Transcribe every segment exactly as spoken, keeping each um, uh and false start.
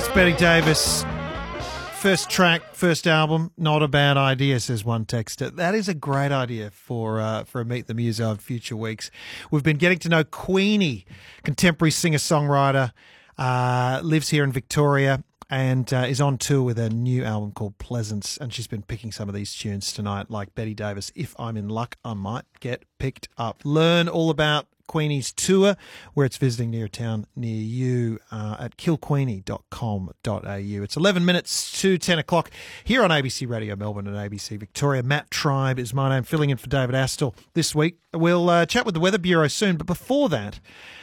Betty Davis, first track, first album, not a bad idea, says one texter. That is a great idea for uh, for a Meet the Muso in future weeks. We've been getting to know Queenie, contemporary singer-songwriter, uh, lives here in Victoria and uh, is on tour with a new album called Pleasance, and she's been picking some of these tunes tonight, like Betty Davis, If I'm in Luck, I Might Get Picked Up. Learn all about Queenie's tour, where it's visiting near a town near you, uh, at kill queenie dot com dot a u. It's eleven minutes to ten o'clock here on A B C Radio Melbourne and A B C Victoria. Matt Tribe is my name, filling in for David Astle this week. We'll uh, chat with the Weather Bureau soon, but before that,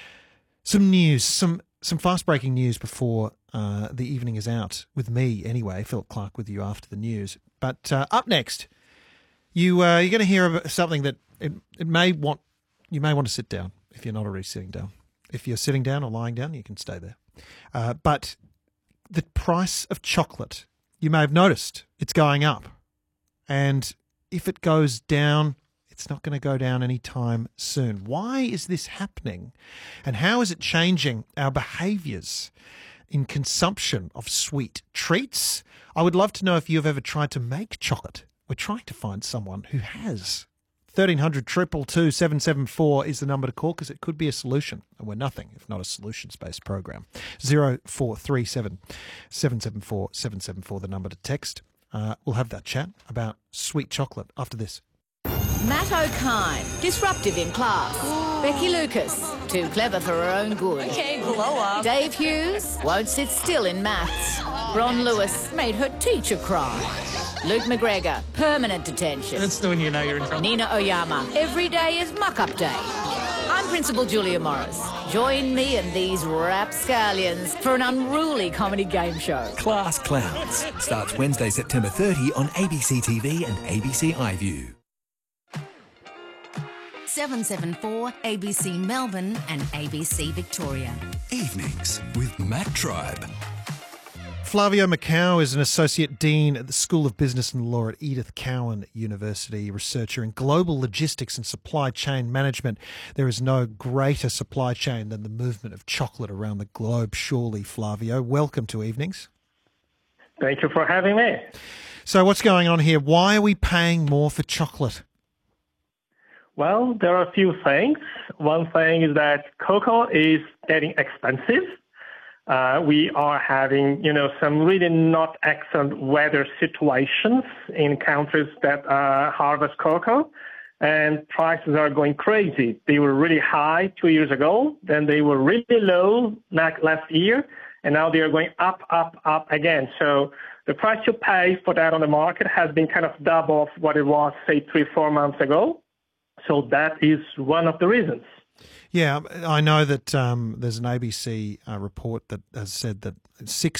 some news, some some fast-breaking news before uh, the evening is out, with me anyway, Philip Clark with you after the news. But uh, up next, you, uh, you're going to hear about something that it, it may want, you may want to sit down. If you're not already sitting down. If you're sitting down or lying down, you can stay there. Uh, but the price of chocolate, you may have noticed, it's going up. And if it goes down, it's not going to go down anytime soon. Why is this happening? And how is it changing our behaviours in consumption of sweet treats? I would love to know if you've ever tried to make chocolate. We're trying to find someone who has. thirteen hundred, two two two, seven seven four is the number to call, because it could be a solution, and we're nothing if not a solutions-based program. zero four three seven, seven seven four, seven seven four, the number to text. Uh, we'll have that chat about sweet chocolate after this. Matt O'Kine, disruptive in class. Ooh. Becky Lucas, too clever for her own good. Okay, blow up. Dave Hughes, won't sit still in maths. Ron Lewis made her teacher cry. Luke McGregor, permanent detention. That's when you know you're in trouble. Nina Oyama, every day is muck-up day. I'm Principal Julia Morris. Join me and these rapscallions for an unruly comedy game show. Class Clowns starts Wednesday, September thirtieth on A B C T V and A B C iView. seven seven four, A B C Melbourne and A B C Victoria. Evenings with Matt Tribe. Flavio Macau is an Associate Dean at the School of Business and Law at Edith Cowan University, researcher in global logistics and supply chain management. There is no greater supply chain than the movement of chocolate around the globe, surely, Flavio. Welcome to Evenings. Thank you for having me. So what's going on here? Why are we paying more for chocolate? Well, there are a few things. One thing is that cocoa is getting expensive. Uh, we are having, you know, some really not excellent weather situations in countries that uh, harvest cocoa, and prices are going crazy. They were really high two years ago, then they were really low last year, and now they are going up, up, up again. So the price you pay for that on the market has been kind of double of what it was, say, three, four months ago. So that is one of the reasons. Yeah, I know that um, there's an A B C uh, report that has said that six